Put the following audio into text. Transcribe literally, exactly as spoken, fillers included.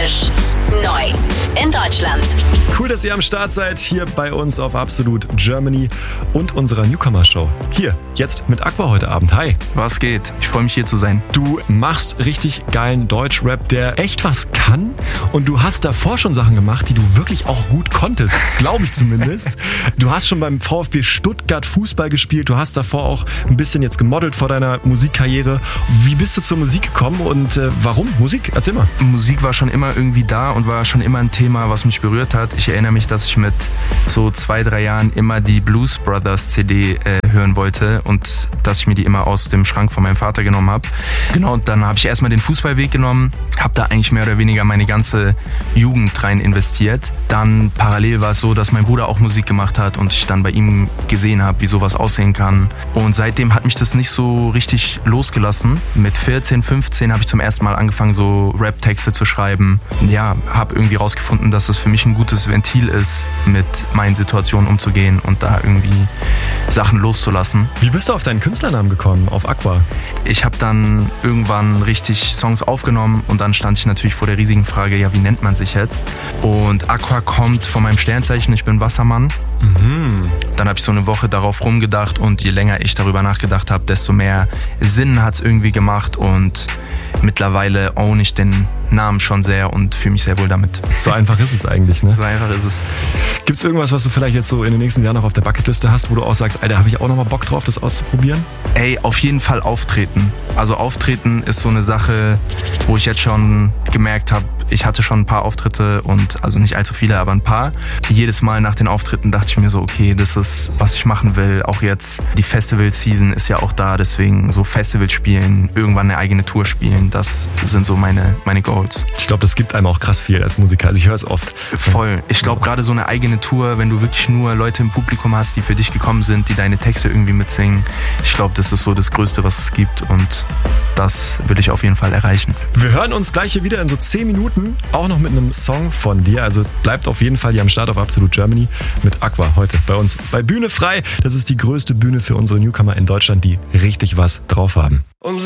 Frisch, neu in Deutschland. Cool, dass ihr am Start seid, hier bei uns auf Absolut Germany und unserer Newcomer-Show. Hier, jetzt mit Aqua heute Abend. Hi. Was geht? Ich freue mich, hier zu sein. Du machst richtig geilen Deutschrap, der echt was kann. Und du hast davor schon Sachen gemacht, die du wirklich auch gut konntest, glaube ich zumindest. Du hast schon beim VfB Stuttgart Fußball gespielt. Du hast davor auch ein bisschen jetzt gemodelt vor deiner Musikkarriere. Wie bist du zur Musik gekommen und äh, warum Musik? Erzähl mal. Musik war schon immer irgendwie da und war schon immer ein Thema, was mich berührt hat. Ich erinnere mich, dass ich mit so zwei, drei Jahren immer die Blues Brothers C D äh, hören wollte und dass ich mir die immer aus dem Schrank von meinem Vater genommen habe. Genau, und dann habe ich erstmal den Fußballweg genommen, habe da eigentlich mehr oder weniger meine ganze Jugend rein investiert. Dann parallel war es so, dass mein Bruder auch Musik gemacht hat und ich dann bei ihm gesehen habe, wie sowas aussehen kann. Und seitdem hat mich das nicht so richtig losgelassen. Mit vierzehn, fünfzehn habe ich zum ersten Mal angefangen, so Rap-Texte zu schreiben. Ja, habe irgendwie rausgefunden, dass es für mich ein gutes Ventil ist, mit meinen Situationen umzugehen und da irgendwie Sachen loszulassen. Wie bist du auf deinen Künstlernamen gekommen, auf Aqua? Ich habe dann irgendwann richtig Songs aufgenommen und dann stand ich natürlich vor der riesigen Frage, ja, wie nennt man sich jetzt? Und Aqua kommt von meinem Sternzeichen, ich bin Wassermann. Mhm. Dann habe ich so eine Woche darauf rumgedacht und je länger ich darüber nachgedacht habe, desto mehr Sinn hat es irgendwie gemacht und mittlerweile own ich den Namen schon sehr und fühle mich sehr wohl damit. So einfach ist es eigentlich, ne? So einfach ist es. Gibt's irgendwas, was du vielleicht jetzt so in den nächsten Jahren noch auf der Bucketliste hast, wo du auch sagst, Alter, habe ich auch noch mal Bock drauf, das auszuprobieren? Ey, auf jeden Fall auftreten. Also auftreten ist so eine Sache, wo ich jetzt schon gemerkt habe, ich hatte schon ein paar Auftritte und also nicht allzu viele, aber ein paar. Jedes Mal nach den Auftritten dachte ich mir so, okay, das ist, was ich machen will. Auch jetzt, die Festival-Season ist ja auch da, deswegen so Festival spielen, irgendwann eine eigene Tour spielen, das sind so meine, meine Goals. Ich glaube, das gibt einem auch krass viel als Musiker, also ich höre es oft. Voll. Ich glaube, gerade so eine eigene Tour, wenn du wirklich nur Leute im Publikum hast, die für dich gekommen sind, die deine Texte irgendwie mitsingen, ich glaube, das ist so das Größte, was es gibt und das will ich auf jeden Fall erreichen. Wir hören uns gleich hier wieder in so zehn Minuten, auch noch mit einem Song von dir, also bleibt auf jeden Fall hier am Start auf Absolut Germany mit Aqua heute bei uns bei Bühne frei. Das ist die größte Bühne für unsere Newcomer in Deutschland, die richtig was drauf haben. Und